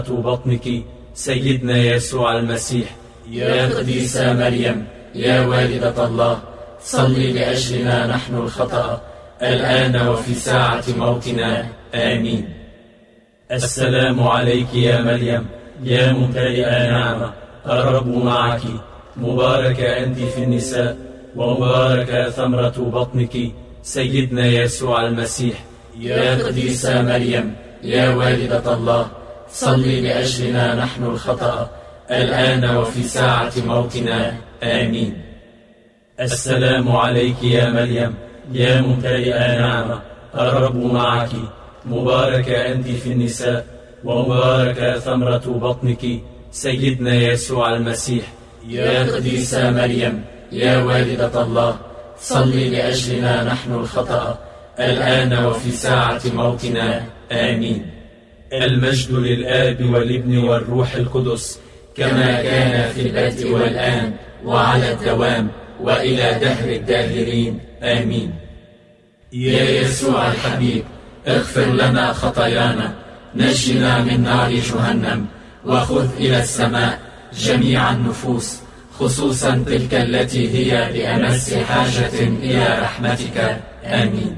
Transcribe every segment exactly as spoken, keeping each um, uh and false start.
بطنك سيدنا يسوع المسيح. يا قديسة مريم يا والدة الله، صلي لأجلنا نحن الخطأ الآن وفي ساعة موتنا، آمين. السلام عليك يا مريم يا ممتلئة نعمة، الرب معك، مباركة أنت في النساء، ومباركة ثمرة بطنك سيدنا يسوع المسيح. يا قديسة مريم يا والدة الله، صلي لأجلنا نحن الخطأ الآن وفي ساعة موتنا، آمين. السلام عليك يا مريم يا ممتلئة نعمة، الرب معك، مباركة أنت في النساء، ومباركة ثمرة بطنك سيدنا يسوع المسيح. يا قديسة مريم يا والدة الله، صلي لأجلنا نحن الخطأ الآن وفي ساعة موتنا، آمين. المجد للآب والابن والروح القدس، كما كان في البدء والآن وعلى الدوام وإلى دهر الداهرين، آمين. يا يسوع الحبيب، اغفر لنا خطايانا، نجنا من نار جهنم، وخذ إلى السماء جميع النفوس، خصوصا تلك التي هي بأمس حاجة إلى رحمتك، آمين.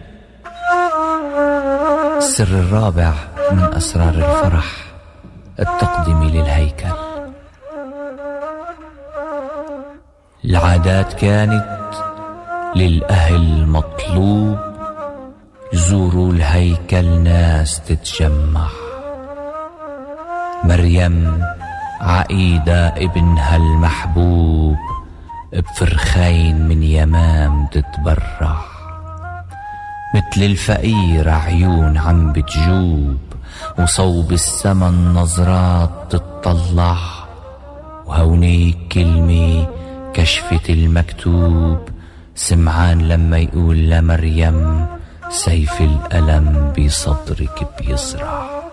السر الرابع من أسرار الفرح، التقديم للهيكل. العادات كانت للأهل مطلوب زوروا الهيكل ناس تتجمع. مريم عقيدة ابنها المحبوب بفرخين من يمام تتبرع، مثل الفقير عيون عم بتجوب، وصوب السما النظرات تتطلع، وهونيك كلمة كشفت المكتوب، سمعان لما يقول لمريم سيف الألم بصدرك بيزرع.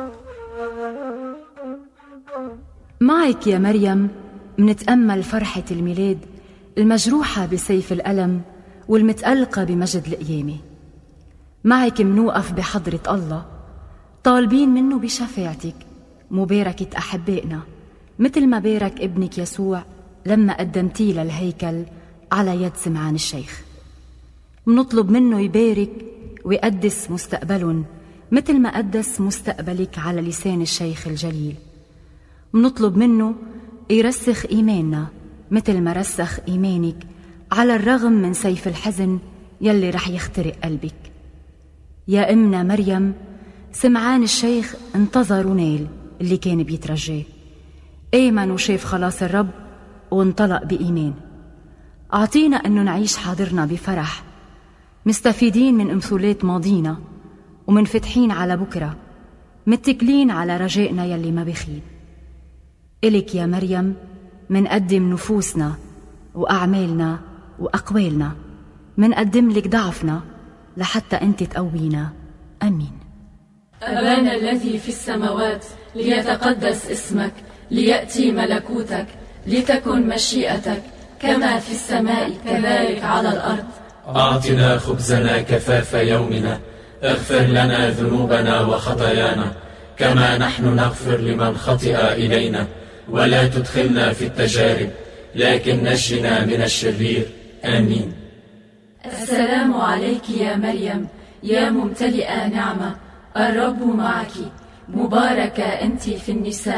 معك يا مريم منتأمل فرحة الميلاد المجروحة بسيف الألم والمتألقة بمجد القيامة. معك منوقف بحضرة الله طالبين منه بشفاعتك مباركة أحبائنا، مثل ما بارك ابنك يسوع لما قدمتيه للهيكل على يد سمعان الشيخ. منطلب منه يبارك ويقدس مستقبلهم مثل ما قدس مستقبلك على لسان الشيخ الجليل. منطلب منه يرسخ إيماننا مثل ما رسخ إيمانك على الرغم من سيف الحزن يلي رح يخترق قلبك. يا أمنا مريم، سمعان الشيخ انتظر ونال اللي كان بيترجاه، آمن وشاف خلاص الرب وانطلق بإيمان. أعطينا أنه نعيش حاضرنا بفرح، مستفيدين من أمثلات ماضينا ومنفتحين على بكرة، متكلين على رجائنا يلي ما بخيب. إلك يا مريم منقدم نفوسنا وأعمالنا وأقوالنا، منقدم لك ضعفنا لحتى أنت تقوينا، أمين. أبانا الذي في السماوات، ليتقدس اسمك، ليأتي ملكوتك، لتكن مشيئتك كما في السماء كذلك على الأرض. أعطنا خبزنا كفاف يومنا، اغفر لنا ذنوبنا وخطايانا كما نحن نغفر لمن خطئ إلينا، ولا تدخلنا في التجارب لكن نجنا من الشرير، آمين. السلام عليك يا مريم يا ممتلئة نعمة، الرب معك، مباركة أنت في النساء